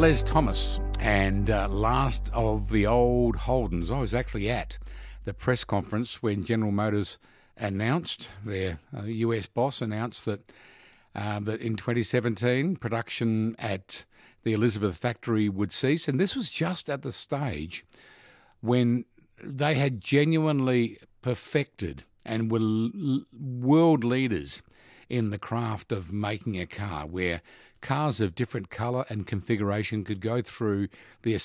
Les Thomas and last of the old Holdens. I was actually at the press conference when General Motors announced, their US boss announced that in 2017 production at the Elizabeth factory would cease. And this was just at the stage when they had genuinely perfected and were world leaders in the craft of making a car where cars of different colour and configuration could go through the